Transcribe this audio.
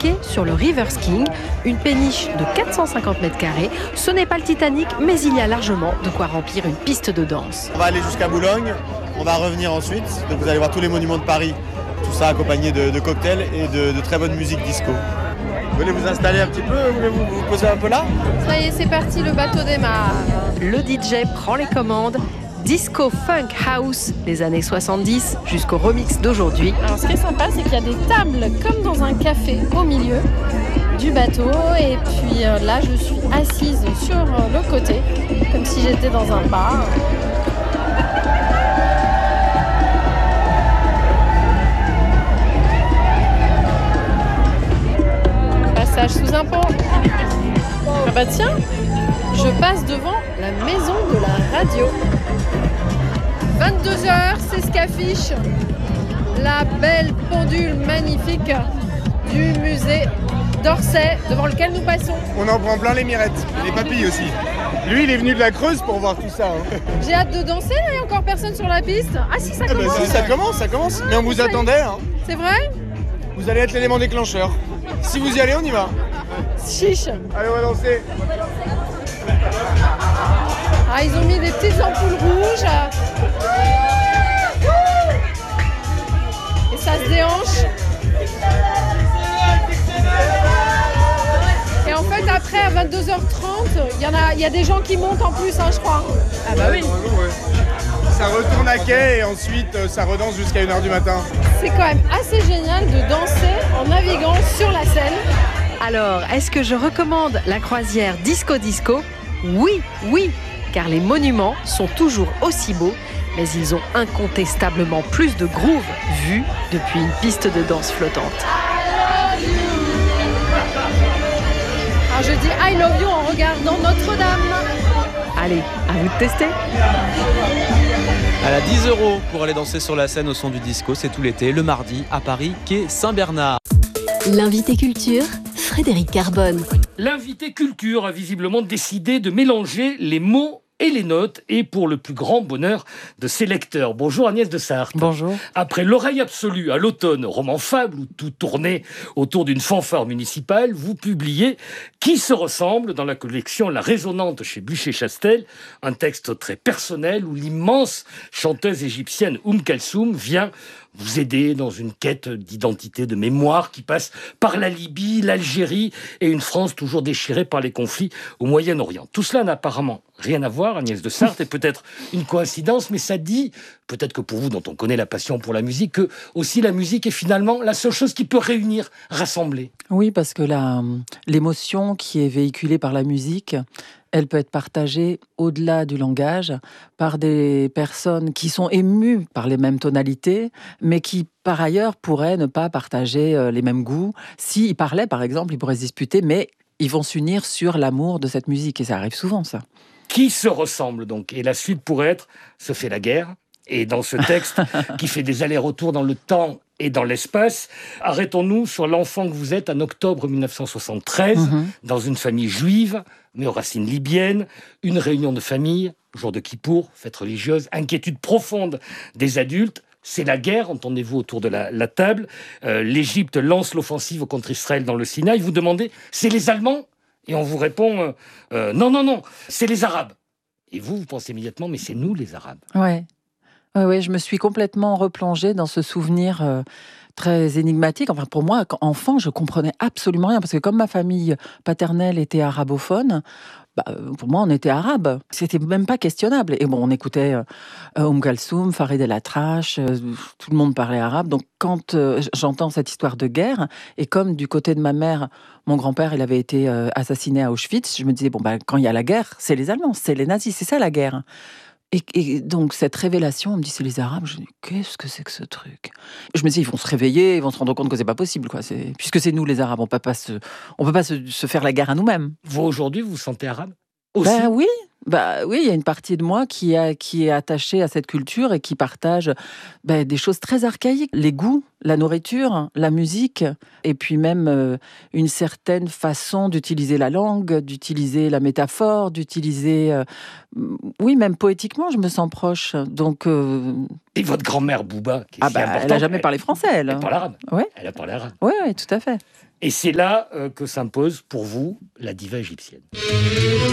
pied sur le Rivers King, une péniche de 450 mètres carrés. Ce n'est pas le Titanic, mais il y a largement de quoi remplir une piste de danse. On va aller jusqu'à Boulogne, on va revenir ensuite, donc vous allez voir tous les monuments de Paris, tout ça accompagné de cocktails et de très bonne musique disco. Vous voulez vous installer un petit peu, voulez-vous vous poser un peu là ? Ça y est, c'est parti, le bateau démarre. Le DJ prend les commandes. Disco, funk, house, des années 70 jusqu'au remix d'aujourd'hui. Alors ce qui est sympa, c'est qu'il y a des tables comme dans un café au milieu du bateau. Et puis là, je suis assise sur le côté, comme si j'étais dans un bar. Passage sous un pont. Ah bah tiens, je passe devant la maison de la radio. 22h, c'est ce qu'affiche la belle pendule magnifique du musée d'Orsay, devant lequel nous passons. On en prend plein les mirettes, et les papilles aussi. Lui, il est venu de la Creuse pour voir tout ça. J'ai hâte de danser, là, il n'y a encore personne sur la piste. Ah si, ça commence. Ça commence. Mais on vous attendait. C'est vrai ? Vous allez être l'élément déclencheur. Si vous y allez, on y va. Chiche. Allez, on va danser. Ah, ils ont mis des petites ampoules rouges. Et ça se déhanche. Et en fait, après, à 22h30, il y a des gens qui montent en plus, je crois. Ah bah oui. Ça retourne à quai et ensuite ça redanse jusqu'à 1h du matin. C'est quand même assez génial de danser en naviguant sur la Seine. Alors, est-ce que je recommande la croisière Disco? Oui, car les monuments sont toujours aussi beaux, mais ils ont incontestablement plus de groove vu depuis une piste de danse flottante. Alors je dis I love you en regardant Notre-Dame. Allez, à vous de tester. Elle a 10 € pour aller danser sur la scène au son du disco, c'est tout l'été, le mardi, à Paris, quai Saint-Bernard. L'invité culture, Frédéric Carbone. L'invité culture a visiblement décidé de mélanger les mots et les notes, et pour le plus grand bonheur de ses lecteurs. Bonjour Agnès de Sarthe. Bonjour. Après L'Oreille absolue à l'automne, roman fable où tout tournait autour d'une fanfare municipale, vous publiez Qui se ressemble dans la collection La Résonante chez Bucher-Chastel, un texte très personnel où l'immense chanteuse égyptienne Kalsoum vient vous aider dans une quête d'identité, de mémoire qui passe par la Libye, l'Algérie et une France toujours déchirée par les conflits au Moyen-Orient. Tout cela n'a apparemment rien à voir, Agnès de Sarthe, et peut-être une coïncidence, mais ça dit, peut-être que pour vous, dont on connaît la passion pour la musique, que aussi la musique est finalement la seule chose qui peut réunir, rassembler. Oui, parce que l'émotion qui est véhiculée par la musique, elle peut être partagée au-delà du langage par des personnes qui sont émues par les mêmes tonalités, mais qui, par ailleurs, pourraient ne pas partager les mêmes goûts. S'ils parlaient, par exemple, ils pourraient se disputer, mais ils vont s'unir sur l'amour de cette musique. Et ça arrive souvent, ça. Qui se ressemble, donc. Et la suite pourrait être « Se fait la guerre ». Et dans ce texte qui fait des allers-retours dans le temps et dans l'espace, arrêtons-nous sur l'enfant que vous êtes en octobre 1973, dans une famille juive, mais aux racines libyennes, une réunion de famille, jour de Kippour, fête religieuse, inquiétude profonde des adultes. C'est la guerre, entendez-vous autour de la table. L'Égypte lance l'offensive contre Israël dans le Sinaï. Vous demandez, c'est les Allemands ? Et on vous répond, non, c'est les Arabes. Et vous pensez immédiatement, mais c'est nous les Arabes. Ouais. Oui, je me suis complètement replongée dans ce souvenir très énigmatique. Enfin, pour moi, enfant, je comprenais absolument rien. Parce que comme ma famille paternelle était arabophone, pour moi, on était arabe. C'était même pas questionnable. Et bon, on écoutait Kalsoum, Farid El Atrache, tout le monde parlait arabe. Donc, quand j'entends cette histoire de guerre, et comme du côté de ma mère, mon grand-père, il avait été assassiné à Auschwitz, je me disais, quand il y a la guerre, c'est les Allemands, c'est les nazis, c'est ça la guerre. Et donc, cette révélation, on me dit, c'est les Arabes. Je me dis, qu'est-ce que c'est que ce truc ? Je me dis, ils vont se réveiller, ils vont se rendre compte que c'est pas possible, quoi. Puisque c'est nous, les Arabes, on peut pas se faire la guerre à nous-mêmes. Vous, aujourd'hui, vous vous sentez arabe aussi ? Oui, il y a une partie de moi qui est attachée à cette culture et qui partage des choses très archaïques. Les goûts, la nourriture, la musique, et puis même une certaine façon d'utiliser la langue, d'utiliser la métaphore, d'utiliser... oui, même poétiquement, je me sens proche. Donc, Et votre grand-mère Bouba, qui est si importante, elle n'a jamais parlé français, elle. Elle parle arabe. Ouais. Elle a parlé arabe. Oui, tout à fait. Et c'est là que s'impose pour vous la diva égyptienne.